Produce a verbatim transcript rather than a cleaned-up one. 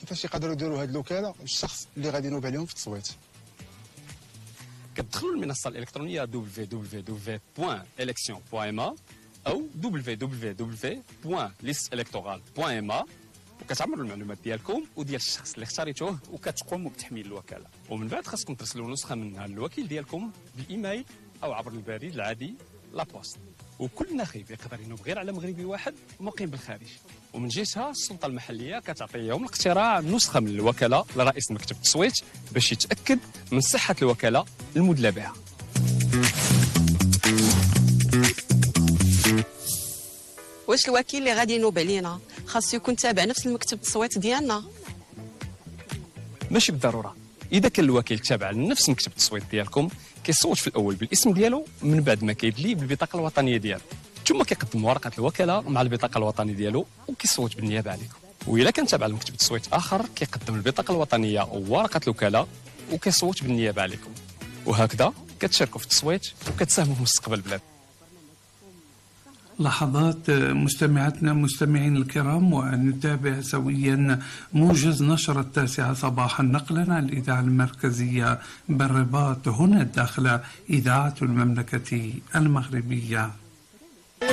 كيفاش يقدروا يديروا هذه الوكاله الشخص اللي غادي ينوب عليهم في التصويت؟ كتدخلوا المنصه الالكترونيه دبليو دبليو دبليو بوان إليكسيون بوان إم إيه او دبليو دبليو دبليو بوان ليست إلكتورال بوان إم إيه وكتعمروا المعلومات ديالكم وديال الشخص اللي اختاريتوه وكتقوموا بتحميل الوكاله. ومن بعد خاصكم ترسلوا نسخه منها للوكيل ديالكم بالايميل او عبر البريد العادي لا بوست. وكل ناخب يقدر ينوب غير على مغربي واحد مقيم بالخارج. ومن جهتها السلطه المحليه كتعطي يوم الاقتراع نسخه من الوكاله لرئيس مكتب التصويت باش يتاكد من صحه الوكاله المدلى بها. واش الوكيل اللي غادي ينوب علينا خاصو يكون تابع نفس المكتب التصويت ديالنا؟ ماشي بالضروره. اذا كان الوكيل تابع لنفس مكتب التصويت ديالكم كيصوت في الاول بالاسم ديالو، من بعد ما كيدلي بالبطاقه الوطنيه ديالو، ثم كيقدم ورقه الوكاله مع البطاقه الوطنيه ديالو وكيصوت بالنيابه عليكم. واذا كان تابع لمكتب تصويت اخر كيقدم البطاقه الوطنيه وورقه الوكاله وكيصوت بالنيابه عليكم. وهكذا كتشاركوا في التصويت وكتساهموا في مستقبل البلاد. لحظات مستمعاتنا مستمعين الكرام، ونتابع سويا موجز نشر التاسعة صباحا نقلا عن الإذاعة المركزية بالرباط، هنا داخل إذاعة المملكة المغربية.